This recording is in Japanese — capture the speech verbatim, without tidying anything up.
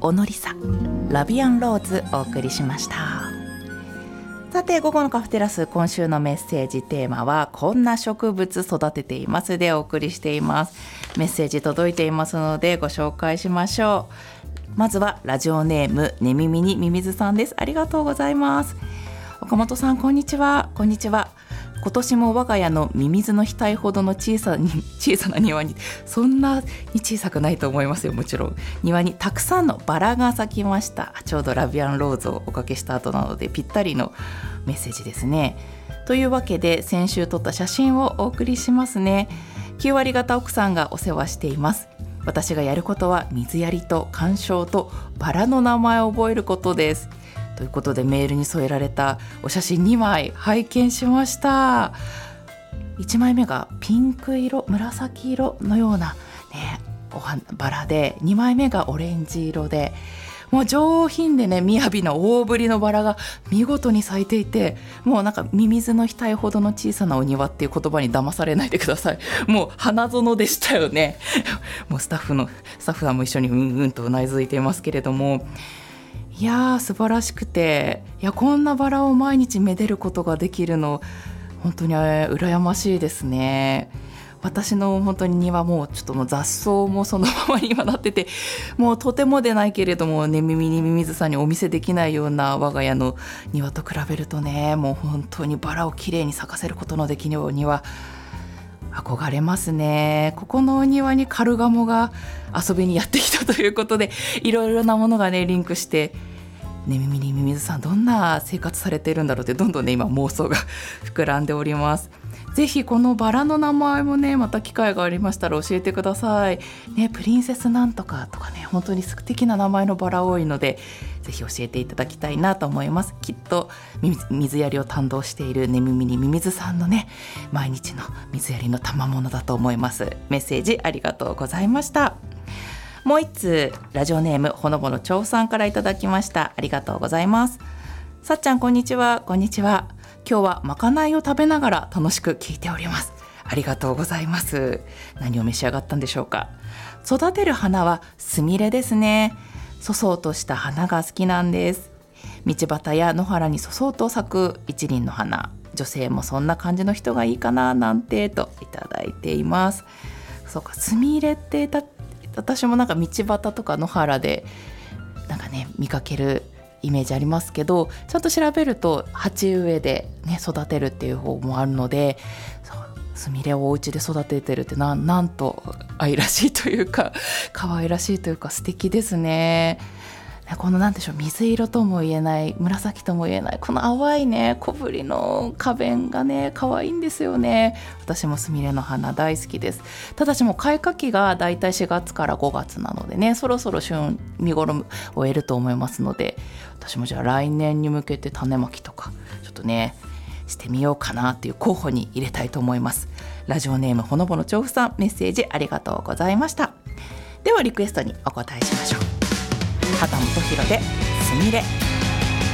おのりさラビアンローズお送りしました。さて午後のカフェテラス、今週のメッセージテーマはこんな植物育てていますでお送りしています。メッセージ届いていますのでご紹介しましょう。まずはラジオネームねみみにみみずさんです。ありがとうございます。岡本さんこんにちは。こんにちは。今年も我が家のミミズの額ほどの小さに小さな庭に、そんなに小さくないと思いますよ。もちろん庭にたくさんのバラが咲きました。ちょうどラビアンローズをおかけした後なのでぴったりのメッセージですね。というわけで先週撮った写真をお送りしますね。きゅう割方奥さんがお世話しています。私がやることは水やりと観賞とバラの名前を覚えることです。ということでメールに添えられたお写真にまい拝見しました。いちまいめがピンク色紫色のような、ね、お花バラで、にまいめがオレンジ色で、もう上品でね雅な大ぶりのバラが見事に咲いていて、もうなんかミミズの額ほどの小さなお庭っていう言葉に騙されないでください。もう花園でしたよね。もうスタッフのスタッフさんも一緒にうんうんとうなずいていますけれども、いやー素晴らしくて、いやこんなバラを毎日めでることができるの本当に羨ましいですね。私の本当に庭もうちょっともう雑草もそのままに今なってて、もうとてもでないけれどもね耳にミミズさんにお見せできないような我が家の庭と比べるとね、もう本当にバラをきれいに咲かせることのできるお庭憧れますね。ここのお庭にカルガモが遊びにやってきたということで、いろいろなものがねリンクしてね耳にミミズさんどんな生活されているんだろうってどんどんね今妄想が膨らんでおります。ぜひこのバラの名前もねまた機会がありましたら教えてくださいね。プリンセスなんとかとかね、本当に素敵な名前のバラ多いのでぜひ教えていただきたいなと思います。きっと水やりを担当しているね耳にミミズさんのね毎日の水やりの賜物だと思います。メッセージありがとうございました。もう一通ラジオネームほのぼの調布さんからいただきました。ありがとうございます。さっちゃんこんにちは。こんにちは。今日はまかないを食べながら楽しく聞いております。ありがとうございます。何を召し上がったんでしょうか。育てる花はスミレですね。そそうとした花が好きなんです。道端や野原にそそうと咲く一輪の花、女性もそんな感じの人がいいかななんてといただいています。そうか、スミレってた私もなんか道端とか野原でなんかね見かけるイメージありますけど、ちゃんと調べると鉢植えで、ね、育てるっていう方もあるので、スミレをお家で育ててるってな ん, なんと愛らしいというか可愛らしいというか素敵ですね。このなんでしょう、水色とも言えない紫とも言えないこの淡いね小ぶりの花弁がね可愛いんですよね。私もスミレの花大好きです。ただしもう開花期がだいたいしがつからごがつなのでね、そろそろ旬見頃を終えると思いますので、私もじゃあ来年に向けて種まきとかちょっとねしてみようかなっていう候補に入れたいと思います。ラジオネームほのぼの調布さん、メッセージありがとうございました。ではリクエストにお答えしましょう。畑本博でスミレ。